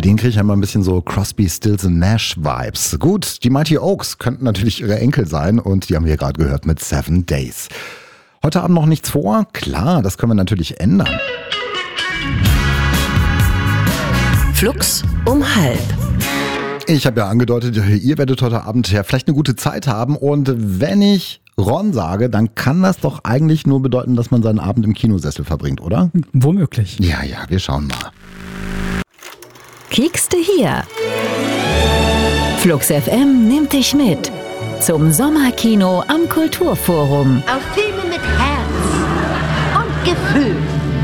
denen kriege ich einmal ein bisschen so Crosby, Stills and Nash Vibes. Gut, die Mighty Oaks könnten natürlich ihre Enkel sein und die haben wir gerade gehört mit 7 Days. Heute Abend noch nichts vor? Klar, das können wir natürlich ändern. Flux um 12:30. Ich habe ja angedeutet, ihr werdet heute Abend ja vielleicht eine gute Zeit haben und wenn ich Ron sage, dann kann das doch eigentlich nur bedeuten, dass man seinen Abend im Kinosessel verbringt, oder? Womöglich. Ja, wir schauen mal. Kiekste hier. Flux FM nimmt dich mit zum Sommerkino am Kulturforum. Auf Filme mit Herz und Gefühl.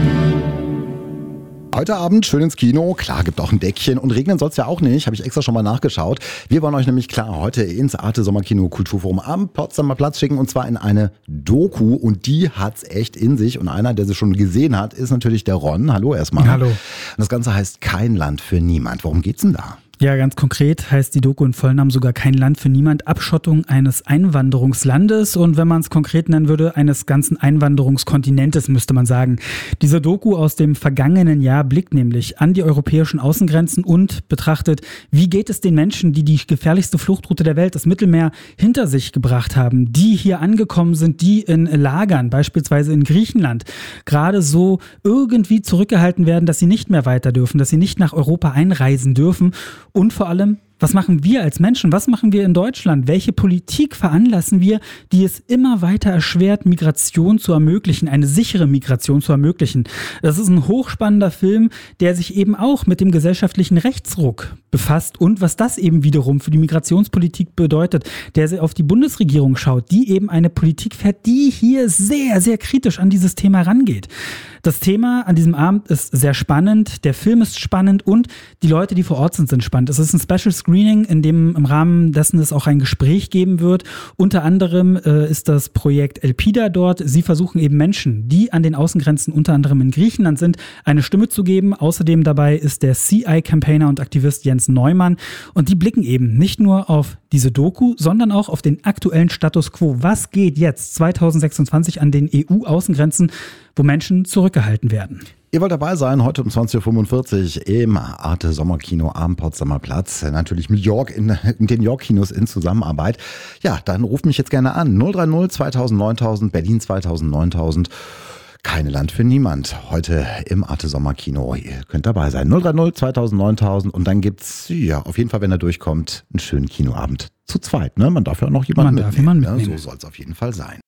Heute Abend schön ins Kino. Klar, gibt auch ein Deckchen und regnen soll es ja auch nicht. Habe ich extra schon mal nachgeschaut. Wir wollen euch nämlich klar heute ins Arte Sommerkino Kulturforum am Potsdamer Platz schicken und zwar in eine Doku und die hat's echt in sich und einer, der sie schon gesehen hat, ist natürlich der Ron. Hallo erstmal. Hallo. Und das Ganze heißt Kein Land für niemand. Worum geht's denn da? Ja, ganz konkret heißt die Doku in Vollnamen sogar Kein Land für niemand, Abschottung eines Einwanderungslandes und wenn man es konkret nennen würde, eines ganzen Einwanderungskontinentes, müsste man sagen. Diese Doku aus dem vergangenen Jahr blickt nämlich an die europäischen Außengrenzen und betrachtet, wie geht es den Menschen, die die gefährlichste Fluchtroute der Welt, das Mittelmeer, hinter sich gebracht haben, die hier angekommen sind, die in Lagern, beispielsweise in Griechenland, gerade so irgendwie zurückgehalten werden, dass sie nicht mehr weiter dürfen, dass sie nicht nach Europa einreisen dürfen. Und vor allem, was machen wir als Menschen? Was machen wir in Deutschland? Welche Politik veranlassen wir, die es immer weiter erschwert, Migration zu ermöglichen, eine sichere Migration zu ermöglichen? Das ist ein hochspannender Film, der sich eben auch mit dem gesellschaftlichen Rechtsruck befasst und was das eben wiederum für die Migrationspolitik bedeutet, der auf die Bundesregierung schaut, die eben eine Politik fährt, die hier sehr, sehr kritisch an dieses Thema rangeht. Das Thema an diesem Abend ist sehr spannend, der Film ist spannend und die Leute, die vor Ort sind spannend. Es ist ein Special Screening, in dem im Rahmen dessen es auch ein Gespräch geben wird. Unter anderem ist das Projekt Elpida dort. Sie versuchen eben Menschen, die an den Außengrenzen unter anderem in Griechenland sind, eine Stimme zu geben. Außerdem dabei ist der CI-Campaigner und Aktivist Jens Neumann und die blicken eben nicht nur auf diese Doku, sondern auch auf den aktuellen Status quo. Was geht jetzt 2026 an den EU-Außengrenzen, wo Menschen zurückgehalten werden? Ihr wollt dabei sein, heute um 20.45 Uhr im Arte Sommerkino am Potsdamer Platz. Natürlich mit York in den York-Kinos in Zusammenarbeit. Ja, dann ruft mich jetzt gerne an. 030 2000 9000, Berlin 2000 9000. Keine Land für niemand. Heute im Arte Sommerkino. Ihr könnt dabei sein. 030 2000 9000 und dann gibt's, ja, auf jeden Fall, wenn er durchkommt, einen schönen Kinoabend. Zu zweit, ne? Man darf ja auch noch jemanden mitnehmen. Ja, so soll es auf jeden Fall sein.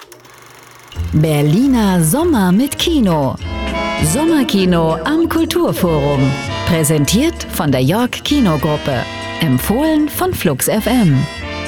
Berliner Sommer mit Kino. Sommerkino am Kulturforum. Präsentiert von der York Kinogruppe. Empfohlen von Flux FM.